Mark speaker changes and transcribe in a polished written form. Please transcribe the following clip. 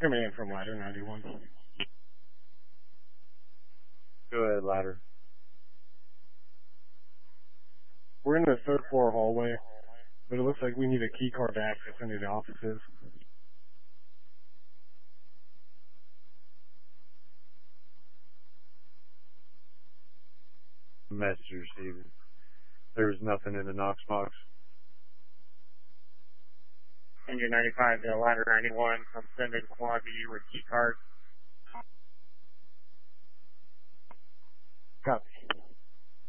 Speaker 1: Coming in from ladder 91.
Speaker 2: Go ahead, ladder.
Speaker 1: We're in the third floor hallway, but it looks like we need a key card to access into the offices.
Speaker 2: Message received. There was nothing in the Knox box.
Speaker 3: Engine 95 to ladder 91. I'm sending quad to you with key card.